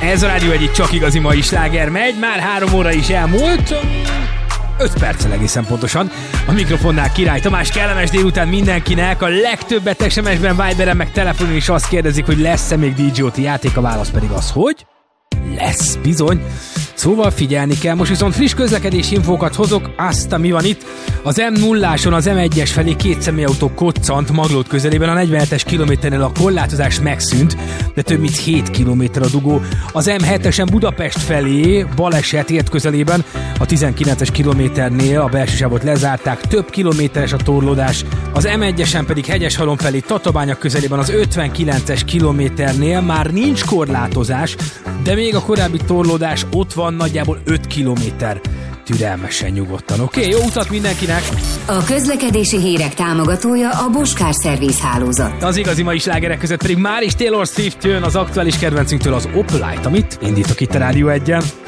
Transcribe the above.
Ez a Rádió egyik csak igazi mai sláger megy, már 3 óra is elmúlt, 5 perccel egészen pontosan. A mikrofonnál Király Tamás, kellemes délután mindenkinek, a legtöbbet SMS-ben, Viberen meg telefonon is azt kérdezik, hogy lesz-e még DJ-oti játék, a válasz pedig az, hogy lesz, bizony. Szóval figyelni kell. Most viszont friss közlekedési infókat hozok, azt, mi van itt. Az M0-áson az M1-es felé 2 személyautó koccant Maglód közelében, a 47-es kilométernél a korlátozás megszűnt, de több mint 7 kilométer a dugó. Az M7-esen Budapest felé baleset ért közelében, a 19-es kilométernél a belső sávot lezárták, több kilométeres a torlódás. Az M1-esen pedig Hegyeshalom felé Tatabánya közelében az 59-es kilométernél már nincs korlátozás, de még a korábbi torlódás ott van, nagyjából 5 kilométer. Türelmesen, nyugodtan. Oké, jó utat mindenkinek! A közlekedési hírek támogatója a Bosch Car Service hálózat. Az igazi mai slágerek között pedig már is Taylor Swift jön, az aktuális kedvencünktől az Opalite, amit indítok itt a Rádió 1-en.